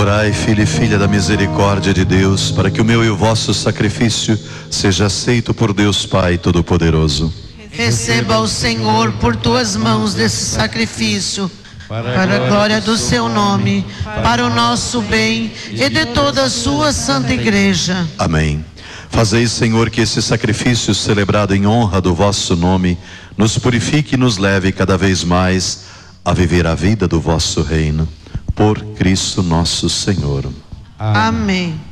Orai, filho e filha da misericórdia de Deus, para que o meu e o vosso sacrifício seja aceito por Deus Pai Todo-Poderoso. Receba o Senhor por tuas mãos desse sacrifício, para a glória do seu nome, para o nosso bem e de toda a sua santa igreja. Amém. Fazei, Senhor, que esse sacrifício celebrado em honra do vosso nome nos purifique e nos leve cada vez mais a viver a vida do vosso reino. Por Cristo nosso Senhor. Amém.